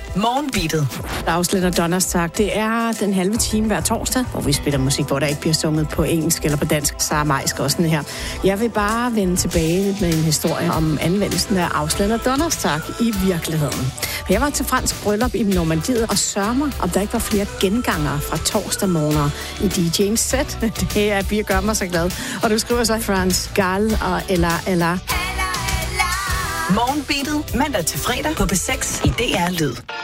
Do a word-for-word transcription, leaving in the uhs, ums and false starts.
Morgenbeatet. Afslutter Donnerstag. Det er den halve time hver torsdag, hvor vi spiller musik, hvor der ikke bliver sunget på engelsk eller på dansk. Sara Maj skal også sådan her. Jeg vil bare vende tilbage med en historie om anvendelsen af Afslutter Donnerstag i virkeligheden. Jeg var til fransk bryllup i Normandiet og sørger mig, om der ikke var flere gengangere fra torsdag morgener i D J'ens set. Det er bare gør mig så glad. Og du skriver så France Gall og Ella Ella. Morgenbeatet mandag til fredag på B seks i D R Lyd.